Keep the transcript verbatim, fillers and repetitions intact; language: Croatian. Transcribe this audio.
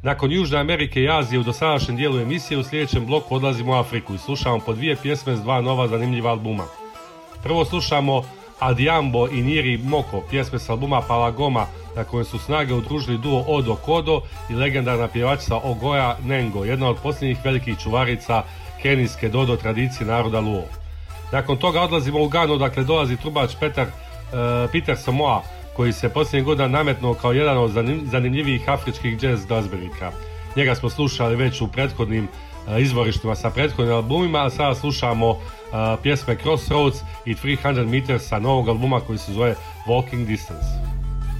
Nakon Južne Amerike i Azije u dosadašnjem dijelu emisije, u sljedećem bloku odlazimo u Afriku i slušamo po dvije pjesme s dva nova zanimljiva albuma. Prvo slušamo Adhiambo i Nyiri Moko, pjesme s albuma Palagoma, na kojem su snage udružili duo Odo Kodo i legendarna pjevačica Ogoja Nengo, jedna od posljednjih velikih čuvarica kenijske dodo tradicije naroda Luo. Nakon toga odlazimo u Ganu, dakle dolazi trubač Petar, uh, Peter Samoa, koji se posljednjih godina nametnuo kao jedan od zanimljivijih afričkih jazz glazbenika. Njega smo slušali već u prethodnim uh, izvorištima sa prethodnim albumima, a sada slušamo uh, pjesme Crossroads i tristo meters sa novog albuma koji se zove Walking Distance.